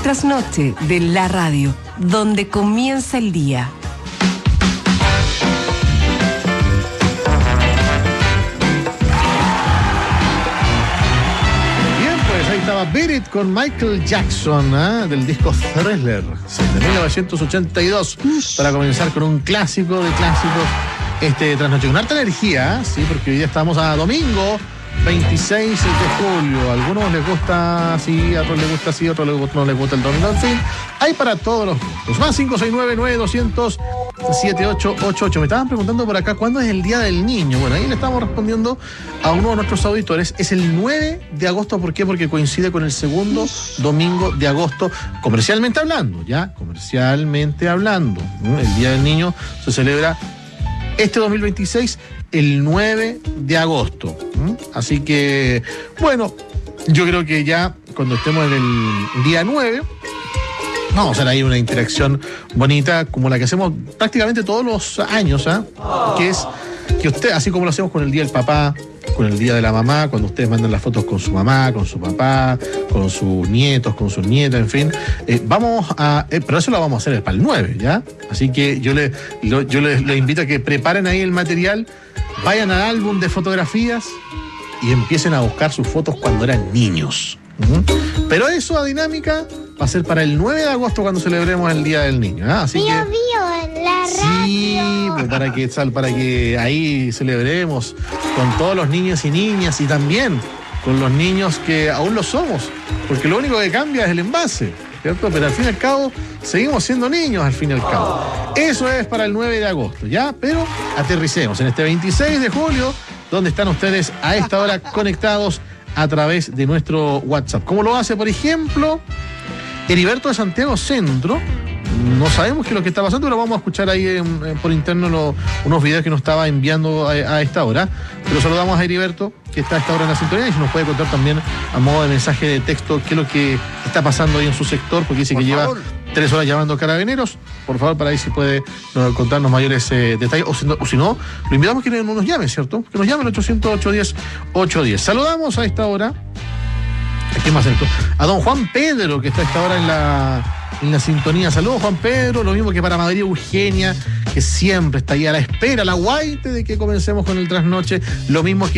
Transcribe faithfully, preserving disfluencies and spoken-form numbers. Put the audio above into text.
Trasnoche de la radio, donde comienza el día. Estaba Beat It con Michael Jackson, ¿eh? Del disco Thriller de mil novecientos ochenta y dos, para comenzar con un clásico de clásicos este trasnoche con harta energía, ¿eh? Sí, porque hoy día estamos a domingo veintiséis de julio. A algunos les gusta así, a otros les gusta así, a otros no les gusta el domingo. En fin, hay para todos los gustos. Más cinco seis nueve, nueve dos cero cero, siete ocho ocho ocho. Me estaban preguntando por acá cuándo es el Día del Niño. Bueno, ahí le estamos respondiendo a uno de nuestros auditores. Es el nueve de agosto. ¿Por qué? Porque coincide con el segundo domingo de agosto, comercialmente hablando, ya, comercialmente hablando. El Día del Niño se celebra este dos mil veintiséis, el nueve de agosto. Así que, bueno, yo creo que ya cuando estemos en el día nueve, vamos a hacer ahí una interacción bonita, como la que hacemos prácticamente todos los años, ¿eh? Que es que usted, así como lo hacemos con el Día del Papá, con el Día de la Mamá, cuando ustedes mandan las fotos con su mamá, con su papá, con sus nietos, con sus nietas, en fin, eh, vamos a, eh, pero eso lo vamos a hacer para el nueve, ¿ya? Así que yo le, lo, yo les, les invito a que preparen ahí el material, vayan al álbum de fotografías y empiecen a buscar sus fotos cuando eran niños. Uh-huh. Pero eso a dinámica va a ser para el nueve de agosto, cuando celebremos el Día del Niño, ¿eh? Así Mío, que mío, en la radio. sí, pues para que sal, para que ahí celebremos con todos los niños y niñas, y también con los niños que aún lo somos, porque lo único que cambia es el envase, ¿cierto? Pero al fin y al cabo seguimos siendo niños, al fin y al cabo. Eso es para el nueve de agosto, ¿ya? Pero aterricemos en este veintiséis de julio, donde están ustedes a esta hora conectados a través de nuestro WhatsApp. ¿Cómo lo hace, por ejemplo, Heriberto de Santiago Centro? No sabemos qué es lo que está pasando, pero vamos a escuchar ahí en, en, por interno lo, unos videos que nos estaba enviando a, a esta hora. Pero saludamos a Heriberto, que está a esta hora en la sintonía, y si nos puede contar también a modo de mensaje de texto qué es lo que está pasando ahí en su sector, porque dice por que favor. lleva tres horas llamando a Carabineros. Por favor, para ahí si puede no, contarnos mayores eh, detalles, o si, no, o si no, lo invitamos a que no nos llame, ¿cierto? Que nos llame al ochocientos, ochocientos diez, ochocientos diez. Saludamos a esta hora, ¿a quién más esto? A don Juan Pedro, que está a esta hora en la... en la sintonía. Saludos, Juan Pedro. Lo mismo que para Madrid Eugenia, que siempre está ahí a la espera, la guaite de que comencemos con el trasnoche. Lo mismo que